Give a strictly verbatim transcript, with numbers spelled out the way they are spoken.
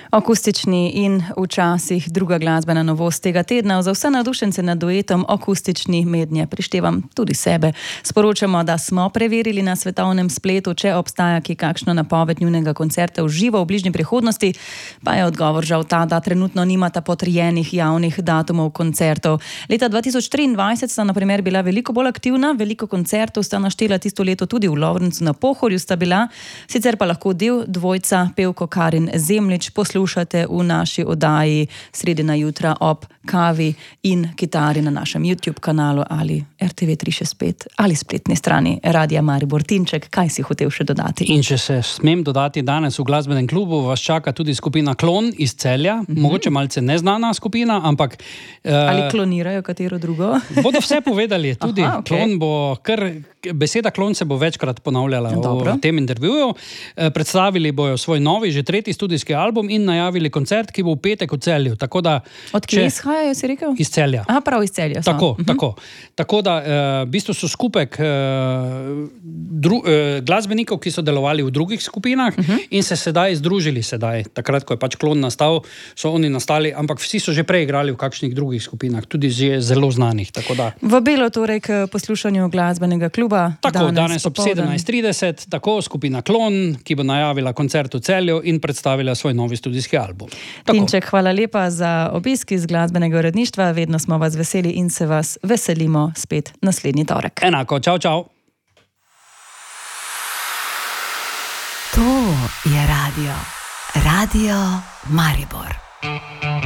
Akustični in včasih druga glasbena novost tega tedna. Za vse navdušence nad duetom Akustični mednje prištevam tudi sebe. Sporočamo, da smo preverili na svetovnem spletu, če obstaja ki kakšno napoved njunega koncerta v živo v bližnji prihodnosti, pa je odgovor žal ta, da trenutno nimata potrjenih javnih datumov koncertov. Leta dva tisoč triindvajset sta na primer bila veliko bolj aktivna, veliko koncertov sta naštela tisto leto tudi v Lovrencu na Pohorju sta bila, sicer pa lahko del dvojca pevko Karin Zemljič poslušate v naši oddaji sredina jutra ob kavi in kitari na našem YouTube kanalu ali R T V tri šest pet ali spletni strani Radia Maribor. Tinček, kaj si hotel še dodati? In če se smem dodati, danes v glasbenem klubu vas čaka tudi skupina Klon iz Celja, mm-hmm. mogoče malce neznana skupina, ampak... Uh, ali klonirajo katero drugo? Bodo vse povedali, tudi Aha, okay. Klon bo kar... Beseda klon se bo večkrat ponavljala Dobro. v tem intervjuju. Predstavili bojo svoj novi, že tretji studijski album in najavili koncert, ki bo v petek v Celju. Tako da, Od kje če... izhajajo, si rekel? Iz Celja. Aha, prav iz Celja. So. Tako, uh-huh. tako. Tako da, v bistvu so skupek dru, glasbenikov, ki so delovali v drugih skupinah uh-huh. in se sedaj združili sedaj. Takrat, ko je pač Klon nastal, so oni nastali, ampak vsi so že prej igrali v kakšnih drugih skupinah, tudi že zelo znanih. Tako da. Vabilo torej k poslušanju glasbenega kluba. Tako, danes, danes ob popoldan. sedemnajst trideset, tako skupina Klon, ki bo najavila koncert v Celju in predstavila svoj novi studijski album. Tako. Tinček, hvala lepa za obisk iz glasbenega uredništva, vedno smo vas veseli in se vas veselimo spet naslednji torek. Enako, čau, čau. To je radio. Radio Maribor.